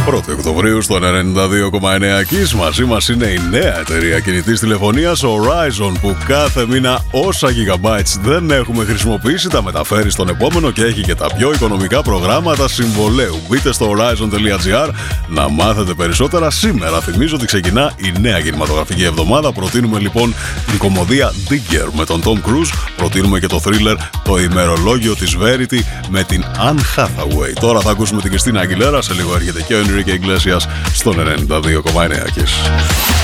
1η Οκτωβρίου στο 92,9 Kiss. Μαζί μας είναι η νέα εταιρεία κινητής τηλεφωνίας Horizon, που κάθε μήνα όσα gigabytes δεν έχουμε χρησιμοποιήσει τα μεταφέρει στον επόμενο και έχει και τα πιο οικονομικά προγράμματα συμβολέου. Μπείτε στο horizon.gr να μάθετε περισσότερα. Σήμερα θυμίζω ότι ξεκινά η νέα κινηματογραφική εβδομάδα. Προτείνουμε λοιπόν την κομμωδία Digger με τον Tom Cruise. Προτείνουμε και το thriller Το ημερολόγιο της Verity με την Anne Hathaway. Τώρα θα ακούσουμε την Κριστίνα Αγγιλέρα. Σε λίγο έρχεται και ο Enrique Iglesias στον 92,9 Kiss.